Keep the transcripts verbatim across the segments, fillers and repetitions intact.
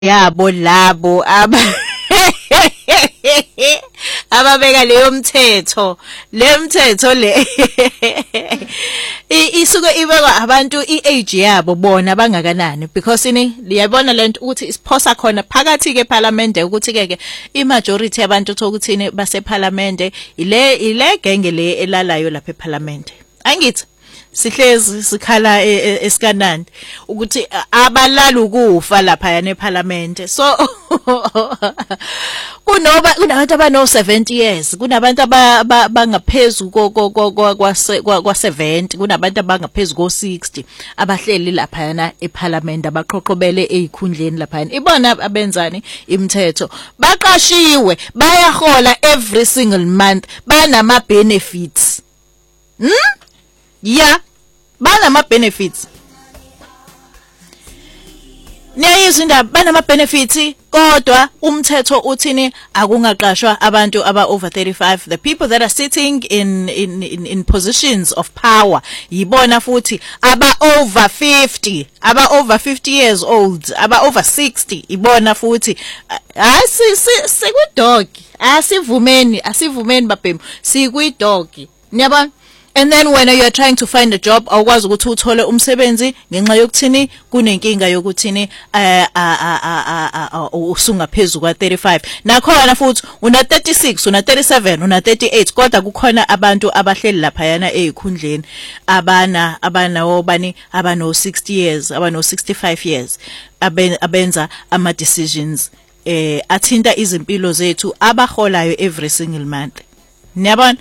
yabo labo aba ababeka leyo mthetho le mthetho le isuke ibekwa abantu iage yabo bona bangakanani because ini liyabona lento ukuthi isiphosa khona phakathi ke parliament ukuthi ke i majority yabantu thokuthini base parliament ile ile genge le elalayo lapha e parliament angithi sihlezi sikhala esikanandi ukuthi abalala ukufa lapha yana eParliament so kunoba kunabantu abano seventy years kunabantu abangaphezulu kwa seventy kunabantu abangaphezulu ko sixty abahleli lapha yana eParliament abaqoqobele ezikhundleni lapha yana ibona abenzani imithetho baqashiwe bayahola every single month banama benefits hm yeah banama benefits niyayizwa indaba banama benefits kodwa umthetho uthini akungaqashwa abantu aba over thirty-five the people that are sitting in in in, in positions of power yibona futhi aba over fifty aba over fifty years old aba over sixty ibona futhi asi sikwi-dog asivumeni asivumeni babhemu sikwi-dog niyabona. And then when you are trying to find a job awukwazi ukuthi uthole umsebenzi ngenxa yokuthini kunenkinga yokuthini eh usungaphezulu kwa thirty-five nakhona futhi una thirty-six una thirty-seven una thirty-eight kodwa kukhona abantu abahleli lapha yana ezikhundleni abana abanawo bani abano sixty years abano sixty-five years abenza ama decisions eh athinta izimpilo zethu abaholayo every single month niyabona.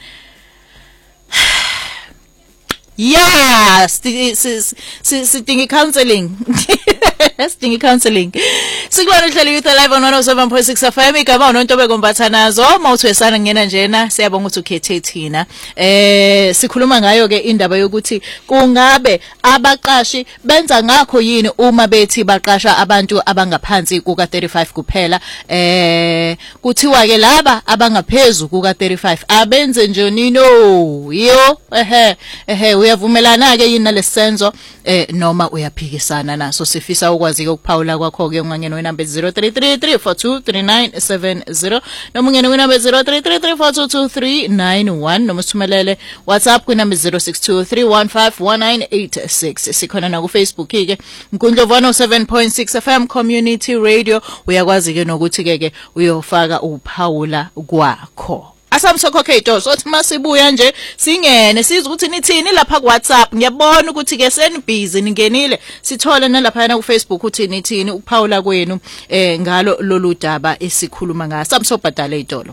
Yeah, sidinga counseling. Sidinga counseling. Sikwona ihlelo youth live on one oh seven point six F M igaba uNontobeko Mbathanazo mawuthwesana ngena njena siyabonga ukuthi ukhethe thina. Eh sikhuluma ngayo ke indaba yokuthi kungabe abaqashi benza ngakho yini uma bethi baqasha abantu abangaphansi kuka thirty-five kuphela eh kuthiwa ke laba abangaphezulu kuka thirty-five abenze njoni no yo ehe ehe uyavumelana ke yini nalesenzo eh noma uyaphikisana naso sifisa ukwazi ukuphawula kwakho ke ungangena wenamba zero three three three four two three nine seven zero noma ungena wenamba zero three three three four two two three nine one noma sithumelele WhatsApp kwinamba zero six two three one five one nine eight six sikhona na ku Facebook ke Mkundlo one oh seven point six F M Community Radio uyakwazi ke nokuthi ke uyofaka uphawula kwakho. Asamsokho keto sothi masibuya nje singene siza ukuthi nithini lapha ku WhatsApp ngiyabona ukuthi ke seni busy ningenile sithola nalapha na ku Facebook uthi nithini ukuphawula kwenu eh ngalo lolu daba esikhuluma ngaso samsobhadala idolo.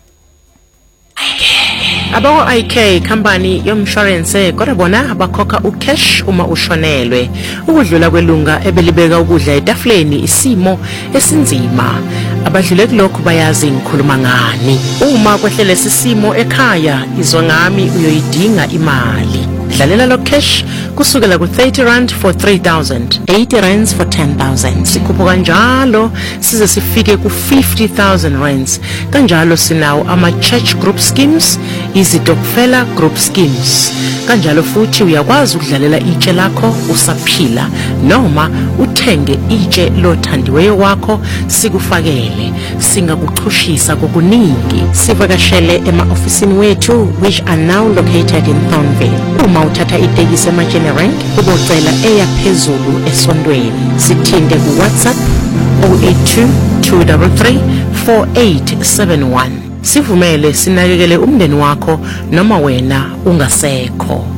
Abawo I K company yomshwarense kodwa bona abakhokha ucash uma ushonelwe ukudlula kwelunga ebelibeka ukudla etafuleni isimo esinzima abadlule kulokho bayazi ngikhuluma ngani uma kwehlele sisimo ekhaya izwa ngami uyoyidinga imali dlalela lo cash kusukela ku thirty rand for three thousand eighty rands for ten thousand sikhupha kanjalo size sifike ku fifty thousand rands kanjalo sinawo ama church group schemes izitokfela group schemes kanjalo futhi uyakwazi ukudlalela itshe lakho usaphila noma uthenge itshe lothandiweyo wakho sikufakele singakuxhushisa kokuningi sivakashele ema-ofisini wethu which are now located in Thornville uma uthatha itekisi ema-Jenny Rank ubocela eyaphezulu esondweni sithinde ku WhatsApp zero eight two two three three four eight seven one sivumele sinakekele umndeni wakho noma wena ungasekho.